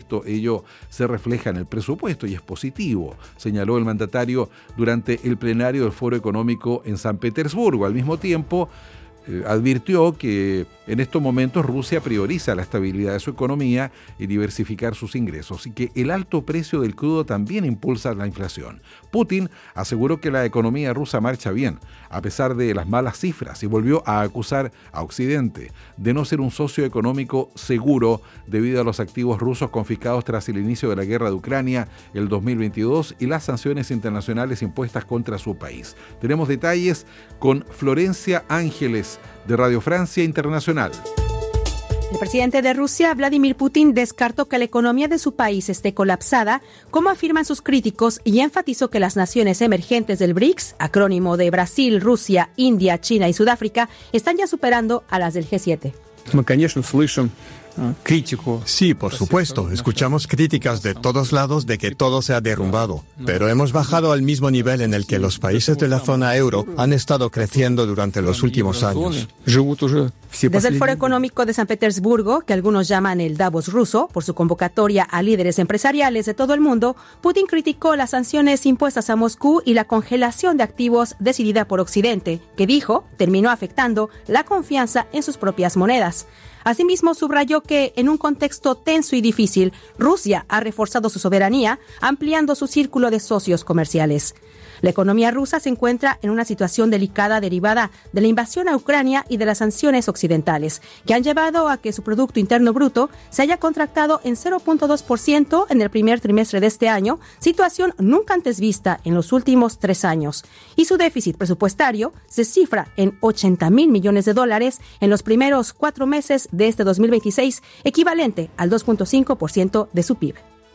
Ello se refleja en el presupuesto y es positivo, señaló el mandatario durante el plenario del Foro Económico en San Petersburgo. Al mismo tiempo, advirtió que en estos momentos Rusia prioriza la estabilidad de su economía y diversificar sus ingresos y que el alto precio del crudo también impulsa la inflación. Putin aseguró que la economía rusa marcha bien, a pesar de las malas cifras, y volvió a acusar a Occidente de no ser un socio económico seguro debido a los activos rusos confiscados tras el inicio de la guerra de Ucrania el 2022 y las sanciones internacionales impuestas contra su país. Tenemos detalles con Florencia Ángeles de Radio Francia Internacional. El presidente de Rusia, Vladimir Putin, descartó que la economía de su país esté colapsada, como afirman sus críticos, y enfatizó que las naciones emergentes del BRICS, acrónimo de Brasil, Rusia, India, China y Sudáfrica, están ya superando a las del G7. Sí, por supuesto. Escuchamos críticas de todos lados de que todo se ha derrumbado, pero hemos bajado al mismo nivel en el que los países de la zona euro han estado creciendo durante los últimos años. Desde el Foro Económico de San Petersburgo, que algunos llaman el Davos ruso, por su convocatoria a líderes empresariales de todo el mundo, Putin criticó las sanciones impuestas a Moscú y la congelación de activos decidida por Occidente, que dijo terminó afectando la confianza en sus propias monedas. Asimismo, subrayó que, en un contexto tenso y difícil, Rusia ha reforzado su soberanía, ampliando su círculo de socios comerciales. La economía rusa se encuentra en una situación delicada derivada de la invasión a Ucrania y de las sanciones occidentales, que han llevado a que su Producto Interno Bruto se haya contractado en 0.2% en el primer trimestre de este año, situación nunca antes vista en los últimos 3 años. Y su déficit presupuestario se cifra en $80,000 millones en los primeros 4 meses de este 2026, equivalente al 2.5% de su PIB.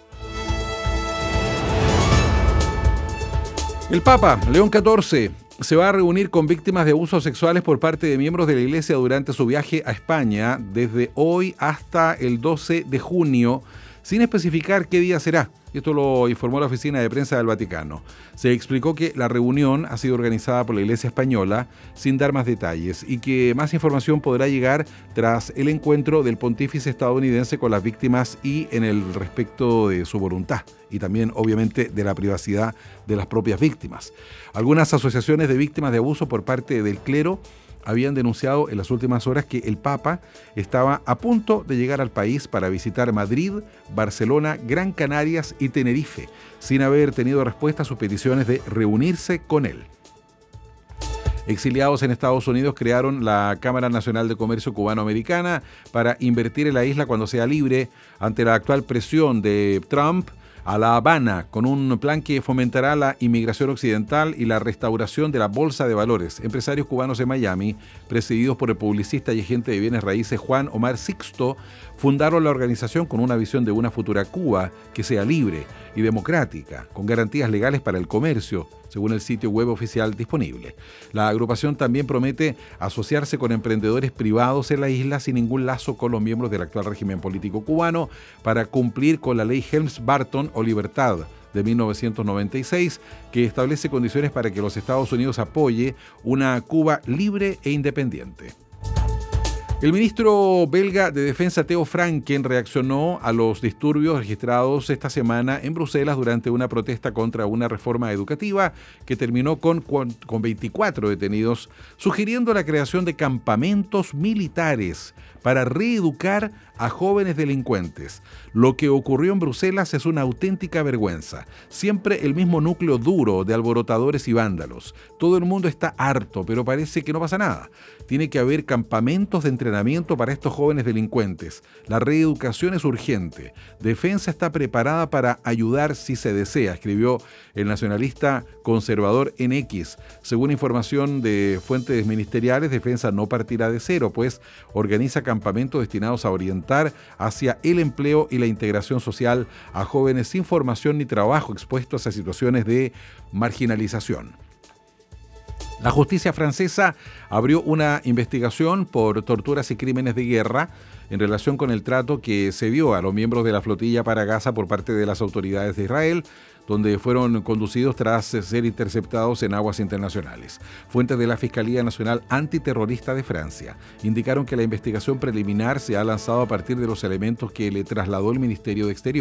El Papa León XIV se va a reunir con víctimas de abusos sexuales por parte de miembros de la Iglesia durante su viaje a España desde hoy hasta el 12 de junio, sin especificar qué día será. Esto lo informó la Oficina de Prensa del Vaticano. Se explicó que la reunión ha sido organizada por la Iglesia Española sin dar más detalles y que más información podrá llegar tras el encuentro del pontífice estadounidense con las víctimas y en el respecto de su voluntad y también, obviamente, de la privacidad de las propias víctimas. Algunas asociaciones de víctimas de abuso por parte del clero habían denunciado en las últimas horas que el Papa estaba a punto de llegar al país para visitar Madrid, Barcelona, Gran Canarias y Tenerife, sin haber tenido respuesta a sus peticiones de reunirse con él. Exiliados en Estados Unidos crearon la Cámara Nacional de Comercio Cubano-Americana para invertir en la isla cuando sea libre ante la actual presión de Trump a La Habana, con un plan que fomentará la inmigración occidental y la restauración de la bolsa de valores. Empresarios cubanos en Miami, presididos por el publicista y agente de bienes raíces Juan Omar Sixto, fundaron la organización con una visión de una futura Cuba que sea libre y democrática, con garantías legales para el comercio, según el sitio web oficial disponible. La agrupación también promete asociarse con emprendedores privados en la isla sin ningún lazo con los miembros del actual régimen político cubano para cumplir con la ley Helms-Burton o Libertad de 1996, que establece condiciones para que los Estados Unidos apoye una Cuba libre e independiente. El ministro belga de Defensa Theo Franken reaccionó a los disturbios registrados esta semana en Bruselas durante una protesta contra una reforma educativa que terminó con 24 detenidos, sugiriendo la creación de campamentos militares para reeducar a jóvenes delincuentes. Lo que ocurrió en Bruselas es una auténtica vergüenza. Siempre el mismo núcleo duro de alborotadores y vándalos. Todo el mundo está harto, pero parece que no pasa nada. Tiene que haber campamentos de entrenamiento para estos jóvenes delincuentes. La reeducación es urgente. Defensa está preparada para ayudar si se desea, escribió el nacionalista conservador en X. Según información de fuentes ministeriales, Defensa no partirá de cero, pues organiza campamentos destinados a orientar hacia el empleo y la integración social a jóvenes sin formación ni trabajo expuestos a situaciones de marginalización. La justicia francesa abrió una investigación por torturas y crímenes de guerra en relación con el trato que se dio a los miembros de la flotilla para Gaza por parte de las autoridades de Israel, donde fueron conducidos tras ser interceptados en aguas internacionales. Fuentes de la Fiscalía Nacional Antiterrorista de Francia indicaron que la investigación preliminar se ha lanzado a partir de los elementos que le trasladó el Ministerio de Exteriores.